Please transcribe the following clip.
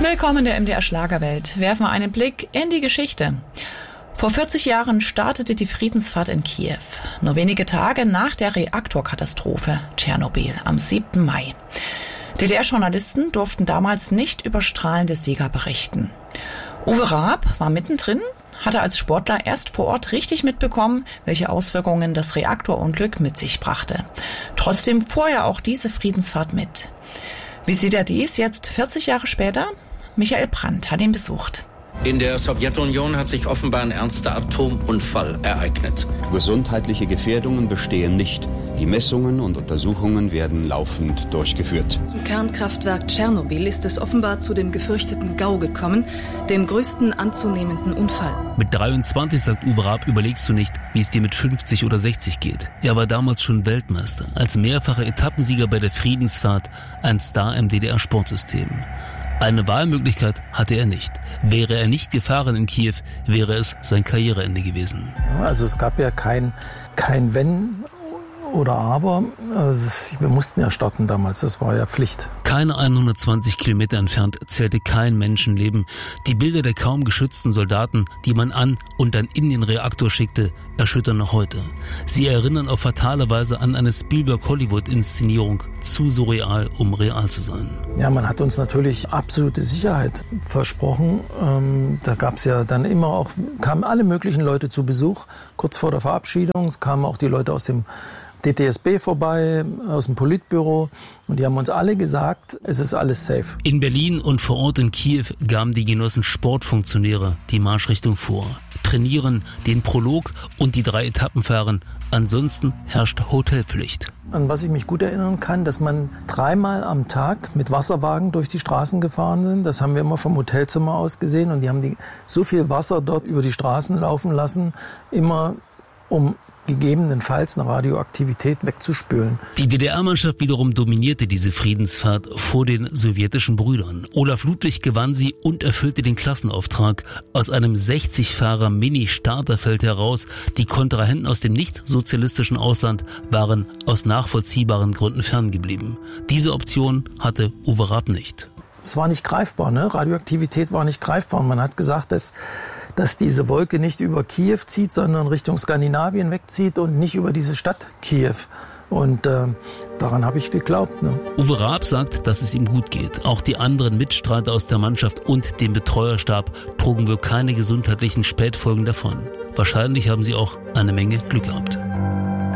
Willkommen in der MDR Schlagerwelt. Werfen wir einen Blick in die Geschichte. Vor 40 Jahren startete die Friedensfahrt in Kiew. Nur wenige Tage nach der Reaktorkatastrophe Tschernobyl am 7. Mai. DDR-Journalisten durften damals nicht über strahlende Sieger berichten. Uwe Raab war mittendrin, hatte als Sportler erst vor Ort richtig mitbekommen, welche Auswirkungen das Reaktorunglück mit sich brachte. Trotzdem fuhr er auch diese Friedensfahrt mit. Wie sieht er dies jetzt 40 Jahre später? Michael Brandt hat ihn besucht. In der Sowjetunion hat sich offenbar ein ernster Atomunfall ereignet. Gesundheitliche Gefährdungen bestehen nicht. Die Messungen und Untersuchungen werden laufend durchgeführt. Im Kernkraftwerk Tschernobyl ist es offenbar zu dem gefürchteten GAU gekommen, dem größten anzunehmenden Unfall. Mit 23, sagt Uwe Raab, überlegst du nicht, wie es dir mit 50 oder 60 geht. Er war damals schon Weltmeister, als mehrfacher Etappensieger bei der Friedensfahrt, ein Star im DDR-Sportsystem. Eine Wahlmöglichkeit hatte er nicht. Wäre er nicht gefahren in Kiew, wäre es sein Karriereende gewesen. Also es gab ja kein Wenn oder Aber. Also wir mussten ja starten damals, das war ja Pflicht. Keine 120 Kilometer entfernt zählte kein Menschenleben. Die Bilder der kaum geschützten Soldaten, die man an und dann in den Reaktor schickte, erschüttern noch heute. Sie erinnern auf fatale Weise an eine Spielberg-Hollywood-Inszenierung, zu surreal, um real zu sein. Ja, man hat uns natürlich absolute Sicherheit versprochen. Da gab es ja dann immer auch, kamen alle möglichen Leute zu Besuch, kurz vor der Verabschiedung. Es kamen auch die Leute aus dem DTSB vorbei, aus dem Politbüro, und die haben uns alle gesagt, es ist alles safe. In Berlin und vor Ort in Kiew gaben die Genossen Sportfunktionäre die Marschrichtung vor. Trainieren, den Prolog und die 3 Etappen fahren. Ansonsten herrscht Hotelpflicht. An was ich mich gut erinnern kann, dass man 3-mal am Tag mit Wasserwagen durch die Straßen gefahren sind. Das haben wir immer vom Hotelzimmer aus gesehen, und die haben so viel Wasser dort über die Straßen laufen lassen, immer um gegebenenfalls eine Radioaktivität wegzuspülen. Die DDR-Mannschaft wiederum dominierte diese Friedensfahrt vor den sowjetischen Brüdern. Olaf Ludwig gewann sie und erfüllte den Klassenauftrag. Aus einem 60-Fahrer-Mini-Starterfeld heraus. Die Kontrahenten aus dem nicht-sozialistischen Ausland waren aus nachvollziehbaren Gründen ferngeblieben. Diese Option hatte Uwe Raab nicht. Es war nicht greifbar, ne? Radioaktivität war nicht greifbar. Man hat gesagt, dass diese Wolke nicht über Kiew zieht, sondern Richtung Skandinavien wegzieht und nicht über diese Stadt Kiew. Und daran habe ich geglaubt. Ne? Uwe Raab sagt, dass es ihm gut geht. Auch die anderen Mitstreiter aus der Mannschaft und dem Betreuerstab trugen wohl keine gesundheitlichen Spätfolgen davon. Wahrscheinlich haben sie auch eine Menge Glück gehabt.